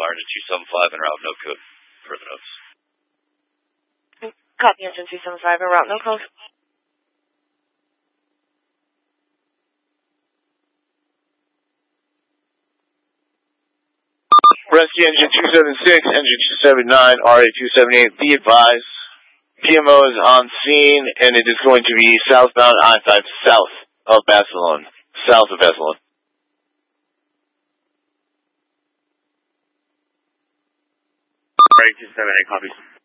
engine 275 en route, no code. Further notes. Copy, engine 275 en route, no code. Rescue engine 276, engine 279, RA278, be advised. PMO is on scene, and it is going to be southbound I-5 south of Barcelona. South of Barcelona. RA278, copy.